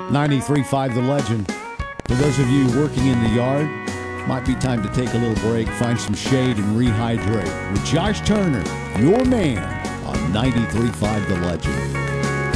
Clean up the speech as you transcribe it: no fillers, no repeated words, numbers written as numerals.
93.5 The Legend. For those of you working in the yard, might be time to take a little break, find some shade, and rehydrate. With Josh Turner, your man, on 93.5 The Legend.